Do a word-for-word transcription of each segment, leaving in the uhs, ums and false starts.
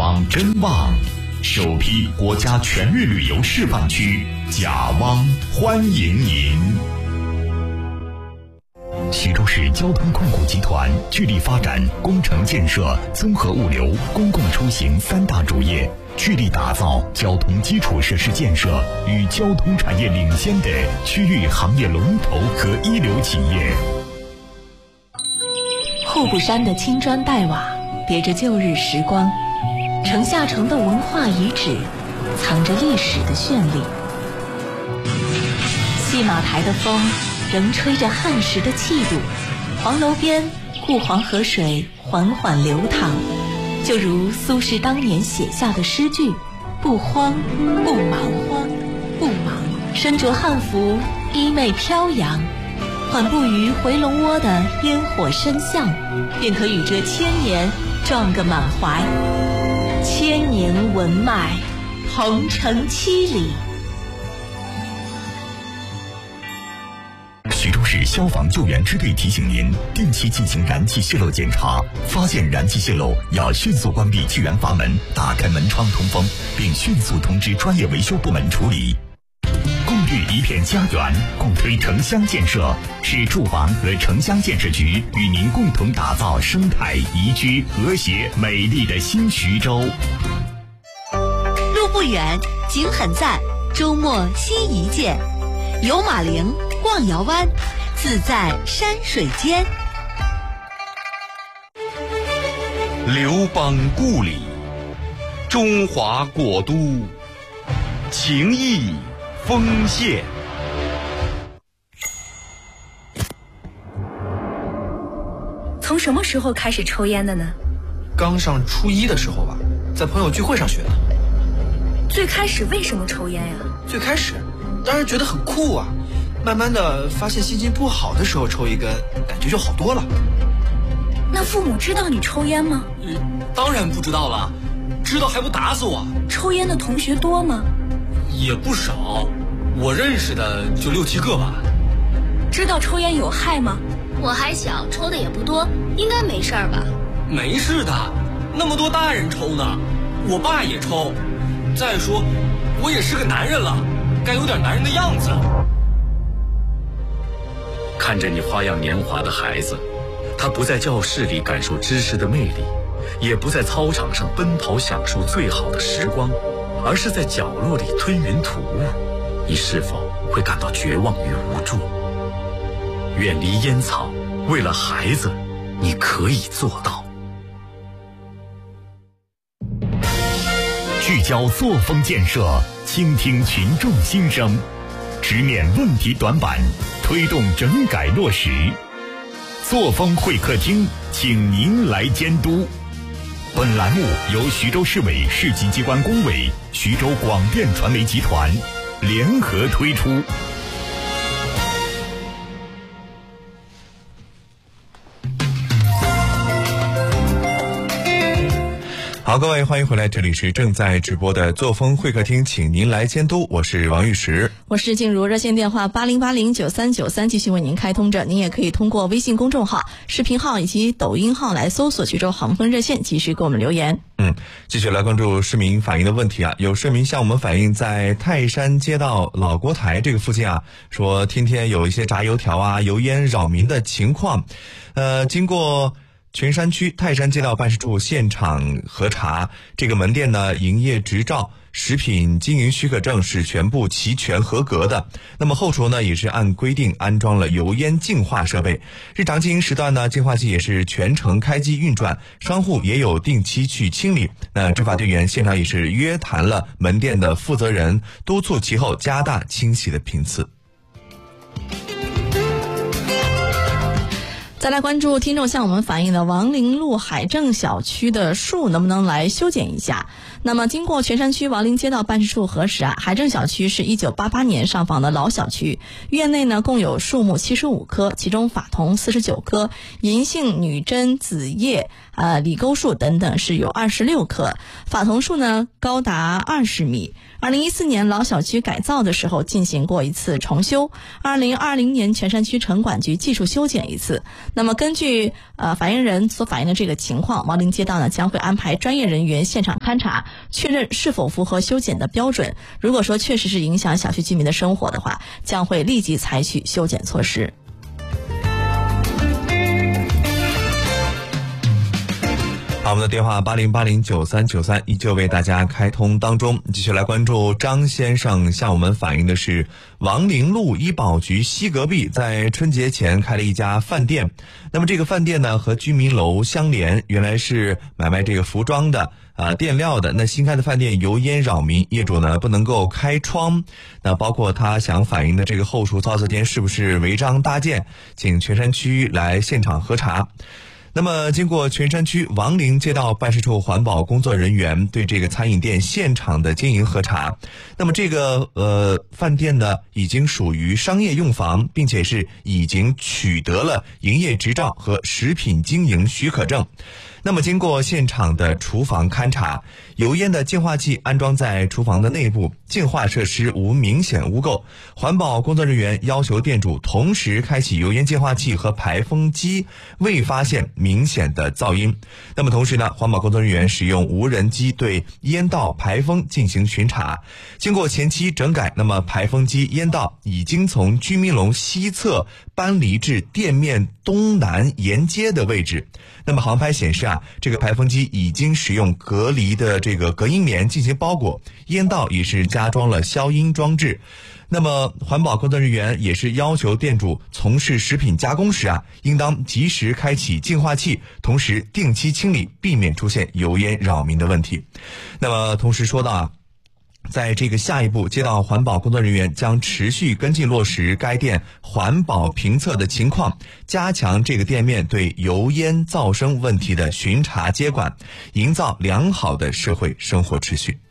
港真旺，首批国家全域旅游示范区甲汪欢迎您。徐州市交通控股集团致力发展工程建设、综合物流、公共出行三大主业，致力打造交通基础设施建设与交通产业领先的区域行业龙头和一流企业。 户部山的青砖黛瓦叠着旧日时光，城下城的文化遗址藏着历史的绚丽。戏马台的风仍吹着汉时的气度，黄楼边护黄河水缓缓流淌，就如苏轼当年写下的诗句：不慌不忙，慌不忙，身着汉服，衣袂飘扬，缓步于回龙窝的烟火深巷，便可与这千年撞个满怀。千年文脉，鹏程七里。 徐州市消防救援支队提醒您，定期进行燃气泄漏检查，发现燃气泄漏要迅速关闭救援阀门，打开门窗通风，并迅速通知专业维修部门处理。共育一片家园，共推城乡建设，是住房和城乡建设局与您共同打造生态宜居、和谐美丽的新徐州。 路不远，景很赞，周末新一见，游马陵，逛瑶湾，自在山水间。 刘邦故里，中华国都，情谊丰县。 从什么时候开始抽烟的呢？ 刚上初一的时候吧，在朋友聚会上学的。 最开始为什么抽烟呀？ 最开始当然觉得很酷啊，慢慢的发现心情不好的时候抽一根，感觉就好多了。 那父母知道你抽烟吗？ 嗯，当然不知道了，知道还不打死我。 抽烟的同学多吗？ 也不少，我认识的就六七个吧。 知道抽烟有害吗？ 我还小，抽的也不多，应该没事儿吧？ 没事的，那么多大人抽呢，我爸也抽。再说，我也是个男人了，该有点男人的样子。 看着你花样年华的孩子，他不在教室里感受知识的魅力，也不在操场上奔跑享受最好的时光，而是在角落里吞云吐雾，你是否会感到绝望与无助？远离烟草，为了孩子，你可以做到。 聚焦作风建设，倾听群众心声，直面问题短板，推动整改落实。作风会客厅，请您来监督。本栏目由徐州市委市级机关工委、徐州广电传媒集团联合推出。 好，各位欢迎回来，这里是正在直播的作风会客厅，请您来监督，我是王玉石， 我是静茹，热线电话八零八零九三九三继续为您开通着，您也可以通过微信公众号、视频号以及抖音号来搜索徐州航风热线，继续给我们留言。 嗯，继续来关注市民反映的问题啊，有市民向我们反映，在泰山街道老郭台这个附近啊，说天天有一些炸油条啊、油烟扰民的情况，呃，经过泉山区泰山街道办事处现场核查，这个门店呢，营业执照、食品经营许可证是全部齐全合格的。那么后厨呢，也是按规定安装了油烟净化设备。日常经营时段呢，净化器也是全程开机运转，商户也有定期去清理。那执法队员现场也是约谈了门店的负责人，督促其后加大清洗的频次。 再来关注听众向我们反映的王林路海正小区的树能不能来修剪一下。那么经过泉山区王林街道办事处核实啊，海正小区是一九八八年上访的老小区，院内呢共有树木七十五棵，其中法桐四十九棵，银杏、女贞、紫叶呃李沟树等等是有二十六棵，法桐树呢高达二十米。二零一四年老小区改造的时候进行过一次重修，二零二零年全山区城管局技术修剪一次。那么根据呃反映人所反映的这个情况，王陵街道呢将会安排专业人员现场勘查，确认是否符合修剪的标准。如果说确实是影响小区居民的生活的话，将会立即采取修剪措施。 好，我们的电话八零八零九三九三依旧为大家开通当中。继续来关注张先生向我们反映的是，王陵路医保局西隔壁在春节前开了一家饭店。那么这个饭店呢和居民楼相连，原来是买卖这个服装的啊垫料的。那新开的饭店油烟扰民，业主呢不能够开窗。那包括他想反映的这个后厨操作间是不是违章搭建，请全山区来现场核查。那么经过全山区王陵街道办事处环保工作人员对这个餐饮店现场的经营核查，那么这个呃饭店呢已经属于商业用房，并且是已经取得了营业执照和食品经营许可证。那么经过现场的厨房勘查，油烟的净化器安装在厨房的内部，净化设施无明显污垢。环保工作人员要求店主同时开启油烟净化器和排风机，未发现明显的噪音。那么同时呢，环保工作人员使用无人机对烟道排风进行巡查。经过前期整改，那么排风机烟道已经从居民楼西侧搬离至店面东南沿街的位置。那么航拍显示啊，这个排风机已经使用隔离的这个隔音棉进行包裹，烟道也是加装了消音装置。那么环保工作人员也是要求店主从事食品加工时啊，应当及时开启净化器，同时定期清理，避免出现油烟扰民的问题。那么同时说到啊，在这个下一步，街道环保工作人员将持续跟进落实该店环保评测的情况，加强这个店面对油烟噪声问题的巡查接管，营造良好的社会生活秩序。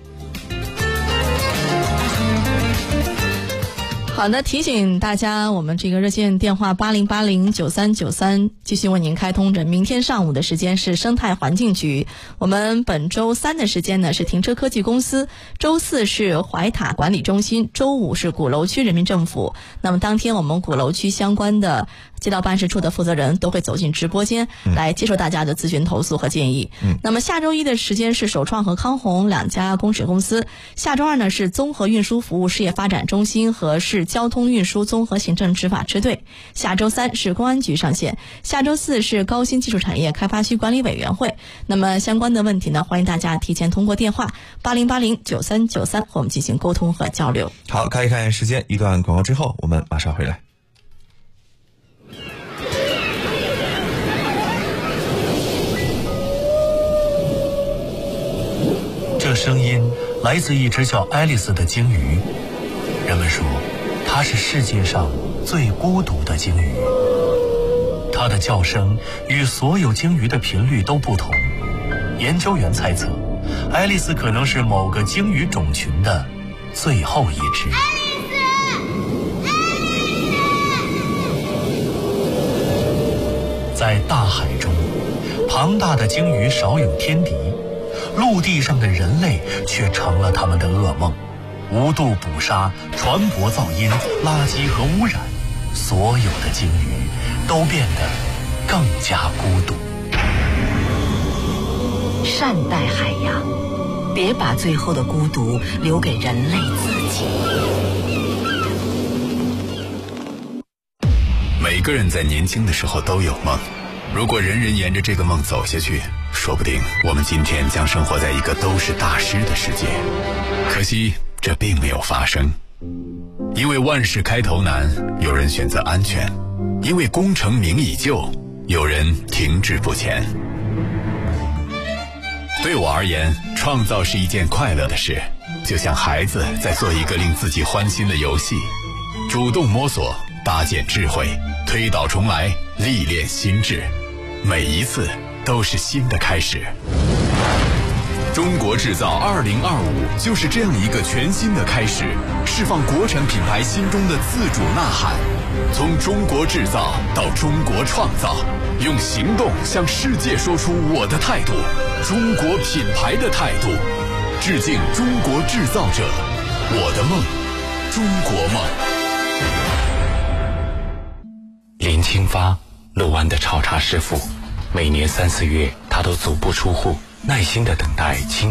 好的，提醒大家，我们这个热线电话八零八零九三九三继续为您开通着。明天上午的时间是生态环境局，我们本周三的时间呢是停车科技公司，周四是怀塔管理中心，周五是鼓楼区人民政府。那么当天我们鼓楼区相关的街道办事处的负责人都会走进直播间来接受大家的咨询投诉和建议。嗯，那么下周一的时间是首创和康弘两家供水公司，下周二呢是综合运输服务事业发展中心和市交通运输综合行政执法支队，下周三是公安局上线，下周四是高新技术产业开发区管理委员会。那么相关的问题呢，欢迎大家提前通过电话八零八零九三九三和我们进行沟通和交流。 好，看一看时间，一段广告之后我们马上回来。 这声音来自一只叫爱丽丝的鲸鱼，人们说它是世界上最孤独的鲸鱼。它的叫声与所有鲸鱼的频率都不同，研究员猜测爱丽丝可能是某个鲸鱼种群的最后一只。在大海中，庞大的鲸鱼少有天敌，陆地上的人类却成了他们的噩梦。无度捕杀、船舶噪音、垃圾和污染，所有的鲸鱼都变得更加孤独。 善待海洋，别把最后的孤独留给人类自己。 每个人在年轻的时候都有梦，如果人人沿着这个梦走下去，说不定我们今天将生活在一个都是大师的世界。可惜这并没有发生，因为万事开头难，有人选择安全；因为功成名已就，有人停滞不前。对我而言，创造是一件快乐的事，就像孩子在做一个令自己欢心的游戏，主动摸索，搭建智慧，推倒重来，历练心智，每一次都是新的开始。 中国制造二零二五就是这样一个全新的开始，释放国产品牌心中的自主呐喊， 从中国制造到中国创造，用行动向世界说出我的态度，中国品牌的态度。致敬中国制造者，我的梦，中国梦。 林清发，乐湾的炒茶师傅，每年三四月他都足不出户，耐心地等待清